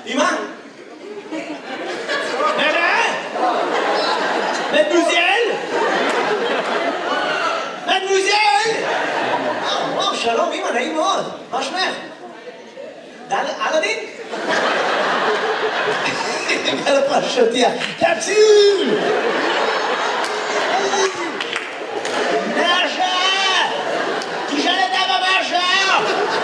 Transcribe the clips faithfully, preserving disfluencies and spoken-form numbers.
אמא? ננה? מדמוזל? מדמוזל? וואו, שלום, אמא, נעים מאוד. מה שמך? אלאדין? על הפרשתיה. תפסיל! נשה! תשאל את אבא משהו!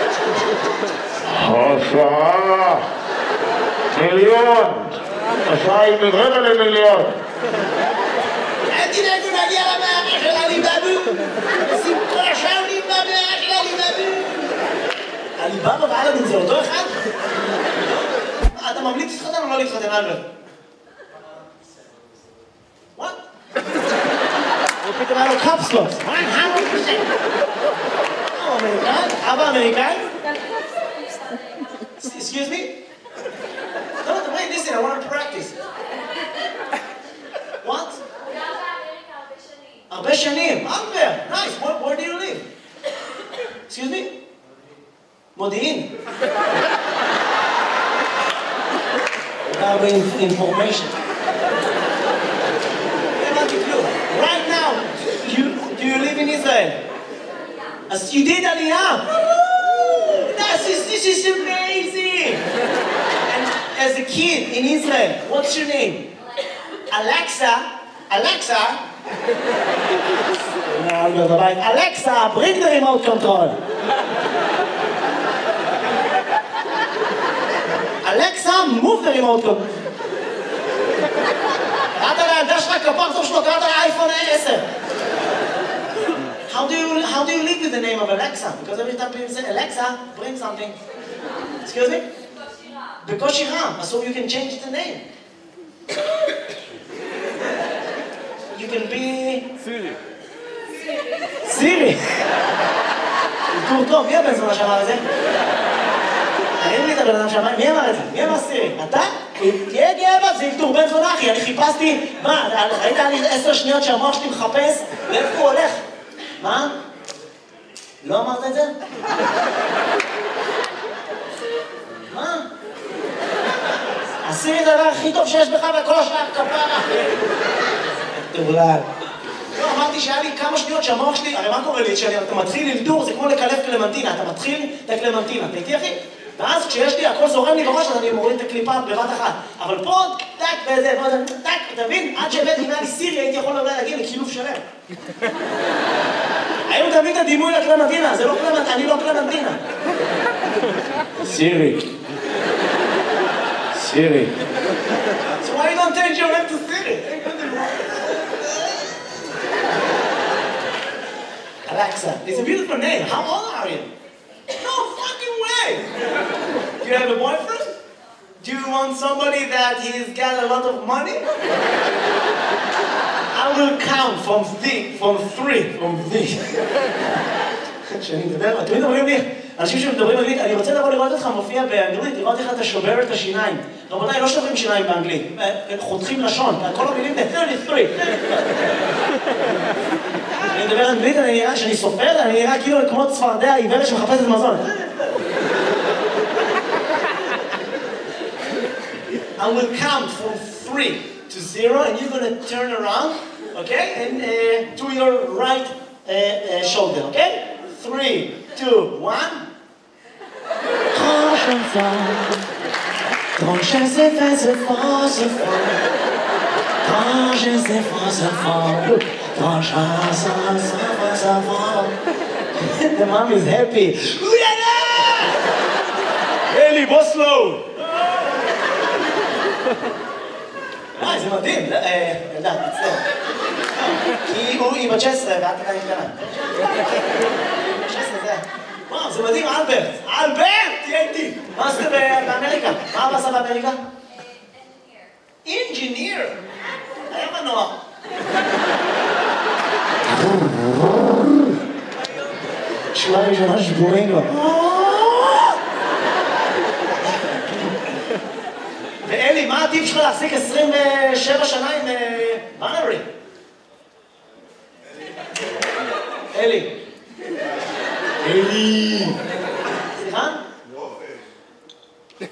השעה מיליון, השעה היא מרבע למיליון. אל תדאגו נגיע למערה של עליבאבו, שים כל השעונים במערה של עליבאבו. עליבאבו ואלאדין זה אותו אחד? אתה ממליץ להתחתן או לא להתחתן, אלברט? What? הוא פתאום היה לו קפסלוס. מה? מאה אחוז? הוא אמריקאי? אבא אמריקאי? Excuse me? No, no, wait, listen, I want to practice. What? הרבה שנים. Albert, nice. Where, where do you live? Excuse me? מודיעין. הרבה information. Right now, you, do you live in Israel? As you did Aliyah. This is, this is amazing. And as a kid in Israel, what's your name? Alexa. Alexa. Alexa, bring the remote control. Alexa, move the remote control. קראת לילדה שלך כפרצוף שלו, קראת לאייפון עשר. How do you how do you live with the name of Alexa? Because every time people say Alexa, bring something. Excuse me? בקושי רם, so you can change the name. You can be Siri. Siri. טור טוב, מי הבן זונה שאמר את זה? תגיד לי את הבן אדם שאמר, מי אמר את זה? מי אמר סירי? אתה? תהיה גאה בה, זה ילתור בן זונה אחי, אני חיפשתי, מה, ראית לי עשר שניות שהמוח שלי מחפש? לאיפה הוא הולך? מה? לא אמרת את זה? מה? הסירי זה הדבר הכי טוב שיש בך בכל השאר כפרה. תאולד. לא, אמרתי שהיה לי כמה שניות שהמוח שלי, הרי מה קורה לי? כשאתה מתחיל ללדור, זה כמו לקלף קלמנטינה, אתה מתחיל את הקלמנטינה, אתה איתי אחי? ואז כשיש לי, הכל זורם לי בראש, אז אני מוריד את הקליפה בבת אחת. אבל פה, טק וזה, טק, אתה מבין? עד שהבאתי מעלי סירי, הייתי יכול אולי להגיע לקילוף שלם. היום תמיד את הדימוי לקלמנטינה, זה לא קלמנטינה, אני לא קלמנטינה. סירי. סירי. So why you don't change your name to Siri? Alexa, it's a beautiful name. How old are you? No fucking way! Do you have a boyfriend? Do you want somebody that he's got a lot of money? I will count from three, from three, from three. כשאני מדבר, תמיד אומרים לי, אנשים שמדברים אנגלית, אני רוצה לבוא לראות אותך מופיע באנגלית, לראות איך אתה שובר את השיניים. רבותיי, לא שוברים שיניים באנגלית, חותכים לשון, כל המילים זה שלושים ושלוש. אני מדבר אנגלית, אני נראה, שאני סופר, אני נראה כאילו כמו צפרדע העיוורת שמחפשת מזון. I will count from three to zero, and you're gonna turn around, okay, and uh, to your right uh, uh, shoulder, okay? Three, two, one. Grand chanson, grand chanson, c'est fort, c'est fort. Grand chanson, c'est fort. Grand chanson, c'est fort. The mom is happy. Eli, בוסלו! אה, זה מדהים. ילדה, תצטער. כי היא בת תשע עשרה ואת עדיין קטנה. תשע עשרה זה... וואו, זה מדהים, אלברט. אלברט! תהיה איתי. מה עשית באמריקה? מה אבא עשה באמריקה? אינג'יניר. היה מנוע. שורה ראשונה שבורים לו. ואלי, מה הטיפ שלך להחזיק עשרים ושבע שנה עם בנרי? אלי. אלי.